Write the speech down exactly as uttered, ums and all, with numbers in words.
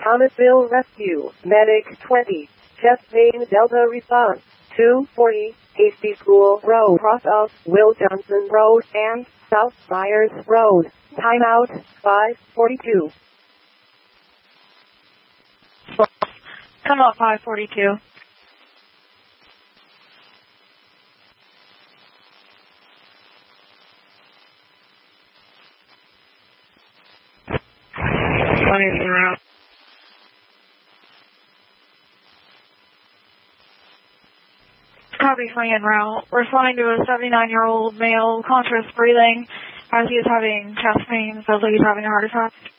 Thomasville Rescue, Medic twenty, chest pain Delta response, two forty, Hasty School Road, cross of Will Johnson Road and South Byers Road. Timeout, five forty-two. Come up, five forty-two. twenty zero. Copy, twenty en route. Responding to a seventy-nine-year-old male, conscious breathing as he is having chest pain, feels like he's having a heart attack.